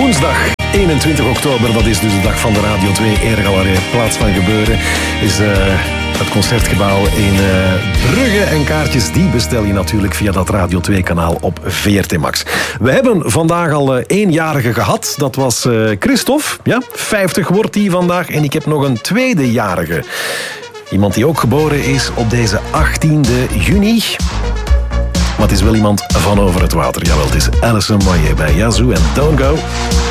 Woensdag 21 oktober, dat is dus de dag van de Radio 2 Eregalerij. Plaats van gebeuren is het Concertgebouw in Brugge. En kaartjes die bestel je natuurlijk via dat Radio 2-kanaal op VRT Max. We hebben vandaag al 1-jarige gehad. Dat was Christophe. Ja, 50 wordt hij vandaag. En ik heb nog een 2e-jarige. Iemand die ook geboren is op deze 18e juni. Maar het is wel iemand van over het water. Jawel, het is Alison Moyet bij Yazoo en Don't Go.